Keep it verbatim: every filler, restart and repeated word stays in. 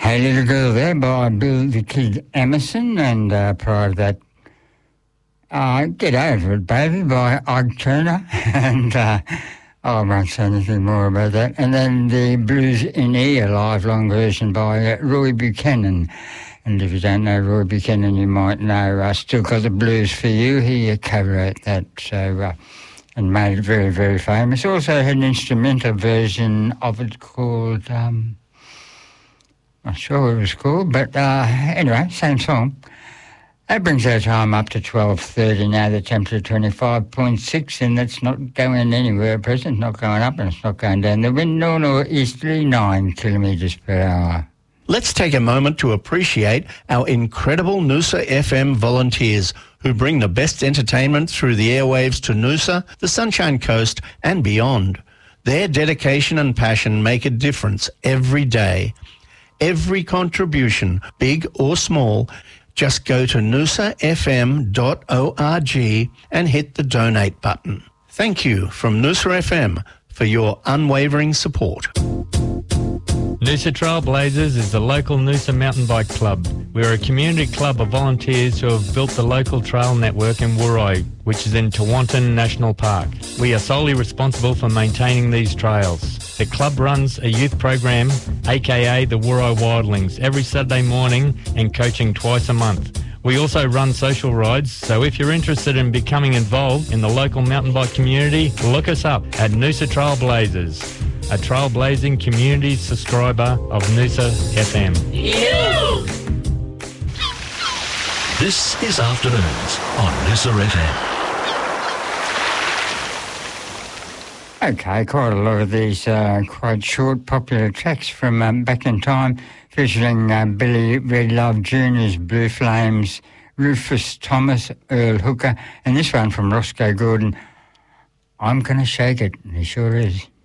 Hey Little Girl there by Bill the Kid Emerson, and uh, prior to that, uh, Get Over It Baby by Ike Turner, and uh, I won't say anything more about that. And then the Blues in E, a live long version by uh, Roy Buchanan. And if you don't know Roy Buchanan, you might know uh, Still Got the Blues for You. He uh, covered that, so... Uh, and made it very, very famous. Also had an instrumental version of it called... Um, Not sure what it was called, but uh, anyway, same song. That brings our time up to twelve thirty now, the temperature twenty-five point six, and that's not going anywhere at present. It's not going up and it's not going down. The wind north or easterly, nine kilometres per hour. Let's take a moment to appreciate our incredible Noosa F M volunteers who bring the best entertainment through the airwaves to Noosa, the Sunshine Coast and beyond. Their dedication and passion make a difference every day. Every contribution, big or small, just go to noosa f m dot org and hit the donate button. Thank you from Noosa F M for your unwavering support. Noosa Trailblazers is the local Noosa mountain bike club. We're a community club of volunteers who have built the local trail network in Woorai, which is in Tewantin National Park. We are solely responsible for maintaining these trails. The club runs a youth program, aka the Woorai Wildlings, every Saturday morning and coaching twice a month. We also run social rides, so if you're interested in becoming involved in the local mountain bike community, look us up at Noosa Trailblazers, a trailblazing community subscriber of Noosa F M. You! This is Afternoons on Noosa F M. Okay, quite a lot of these uh, quite short, popular tracks from um, back in time, featuring uh, Billy Red Love Junior's Blue Flames, Rufus Thomas, Earl Hooker, and this one from Roscoe Gordon, I'm Gonna Shake It, and he sure is.